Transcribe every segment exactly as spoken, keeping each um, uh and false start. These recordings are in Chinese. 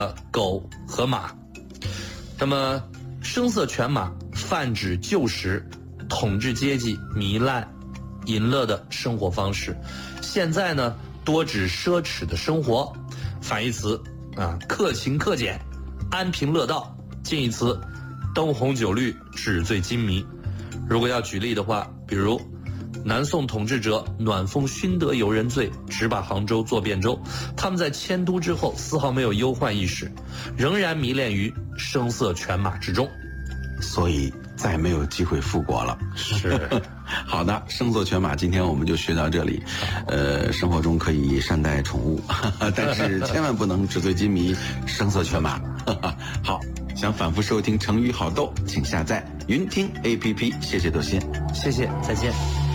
呃狗和马。那么声色犬马泛指旧时统治阶级糜烂淫乐的生活方式，现在呢多指奢侈的生活。反义词啊，克勤克俭，安贫乐道。近义词，灯红酒绿，纸醉金迷。如果要举例的话，比如南宋统治者暖风熏得游人醉，只把杭州作汴州。他们在迁都之后丝毫没有忧患意识，仍然迷恋于声色犬马之中， 所以再没有机会复国了。 是好的，声色犬马今天我们就学到这里。呃，生活中可以善待宠物，但是千万不能纸醉金迷声色犬马。好，想反复收听成语好逗，请下载云听 A P P。谢谢窦鑫， 谢谢，再见。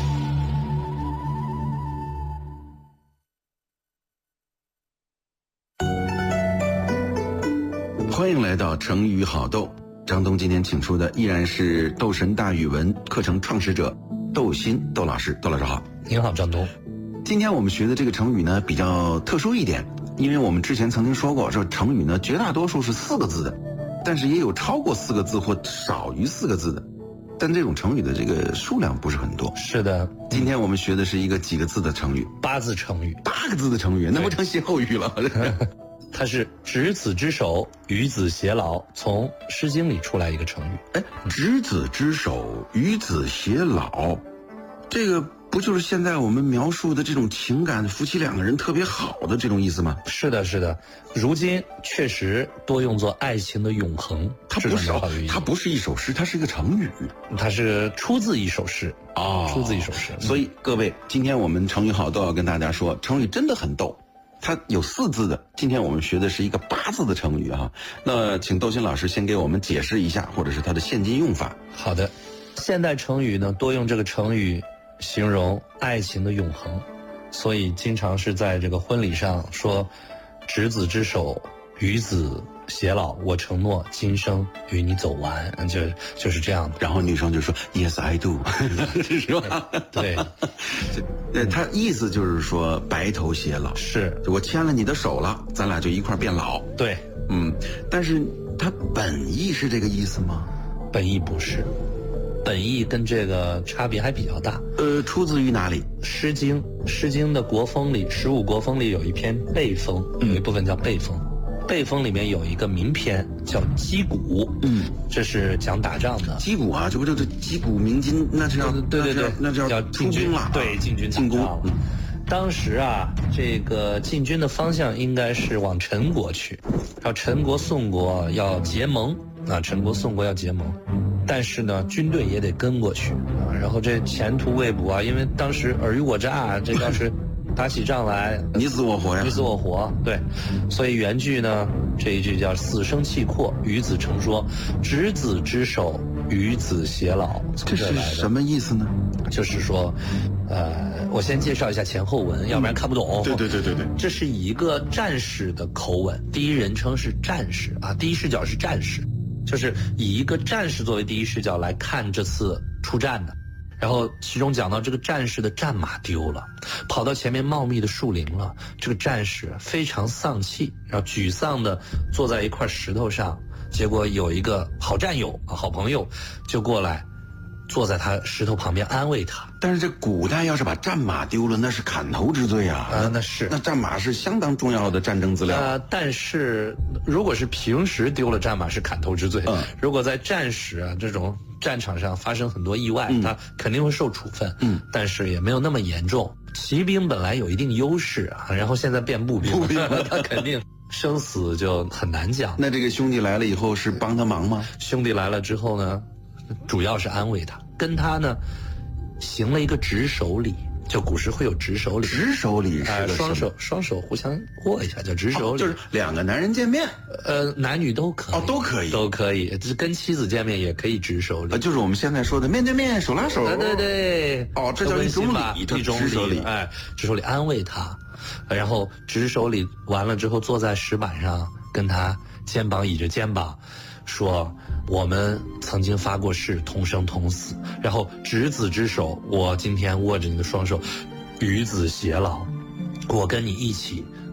欢迎来到成语好逗。张东今天请出的依然是斗神大语文课程创始者窦鑫窦老师。窦老师好。 您好，张东。 今天我们学的这个成语呢比较特殊一点，因为我们之前曾经说过，说成语呢绝大多数是四个字的，但是也有超过四个字或少于四个字的，但这种成语的这个数量不是很多。 是的， 今天我们学的是一个几个字的成语？ 八字成语。 八个字的成语，那不成歇后语了？ 它是执子之手，与子偕老，从《诗经》里出来一个成语。 哎，执子之手，与子偕老，这个不就是现在我们描述的这种情感，夫妻两个人特别好的这种意思吗？ 是的，是的，如今确实多用作爱情的永恒。 它不是，它不是一首诗，它是一个成语， 它是出自一首诗哦， 出自一首诗。 所以各位，今天我们成语好逗要跟大家说，成语真的很逗。它有四字的，今天我们学的是一个八字的成语啊。那请窦鑫老师先给我们解释一下，或者是它的现今用法。 好的，现代成语呢多用这个成语形容爱情的永恒，所以经常是在这个婚礼上说执子之手，与子偕老，我承诺今生与你走完，就就是这样的。 然后女生就说 Yes I do 是吧？ 对， 对，他意思就是说白头偕老， 是我牵了你的手了，咱俩就一块变老。 对， 嗯，但是他本意是这个意思吗？ 本意不是，本意跟这个差别还比较大。 呃，出自于哪里？ 诗经，诗经的国风里，十五国风里有一篇背风，有一部分叫背风。背风里面有一个名篇叫击鼓，嗯，这是讲打仗的。 击鼓啊，这不就是击鼓鸣金？那是要对对对， 那是要进军了， 对，进军进攻了。嗯， 当时啊，这个进军的方向应该是往陈国去，然后陈国、宋国要结盟啊，陈国、宋国要结盟，但是呢，军队也得跟过去啊，然后这前途未卜啊，因为当时尔虞我诈啊，这当时。打起仗来， 你死我活呀！ 你死我活，对，所以原句呢，这一句叫“死生契阔，与子成说，执子之手，与子偕老”。 这是什么意思呢？ 就是说，呃，我先介绍一下前后文，要不然看不懂。 对对对对对， 这是以一个战士的口吻，第一人称是战士啊，第一视角是战士，就是以一个战士作为第一视角来看这次出战的。然后其中讲到这个战士的战马丢了，跑到前面茂密的树林了，这个战士非常丧气，然后沮丧的坐在一块石头上，结果有一个好战友啊好朋友就过来坐在他石头旁边安慰他。 但是这古代要是把战马丢了，那是砍头之罪啊！ 啊，那是， 那战马是相当重要的战争资料。 呃，但是如果是平时丢了战马是砍头之罪，嗯，如果在战时啊这种战场上发生很多意外，嗯，他肯定会受处分，嗯，但是也没有那么严重。骑兵本来有一定优势啊，然后现在变步兵，步兵他肯定生死就很难讲。 那这个兄弟来了以后是帮他忙吗？ 兄弟来了之后呢，主要是安慰他，跟他呢行了一个执手礼，就古时会有执手礼。 执手礼是呃、双手双手互相握一下叫执手礼， 哦，就是两个男人见面， 呃，男女都可以， 哦，都可以， 都可以，就是跟妻子见面也可以执手礼， 呃，就是我们现在说的面对面手拉手。 对对对， 哦，这叫一种礼， 一种执手礼， 哎，执手礼安慰他，然后执手礼完了之后坐在石板上，跟他肩膀倚着肩膀。说我们曾经发过誓，同生同死，然后执子之手，我今天握着你的双手，与子偕老，我跟你一起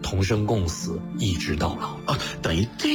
同生共死，一直到老。 啊，等于这。